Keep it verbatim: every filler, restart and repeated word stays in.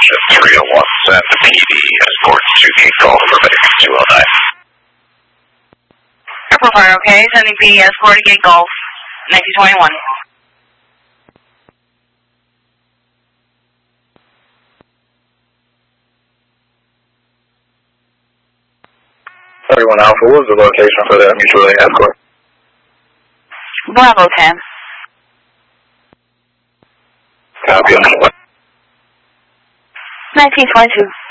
Township three oh one, send P D escort to Gate Golf for Medic two oh nine. Airport fire, okay, sending P D escort to Gate Golf, nineteen twenty-one. thirty-one Alpha, what was the location for that mutual aid escort? Bravo ten. Copy on that one. nineteen twenty-two.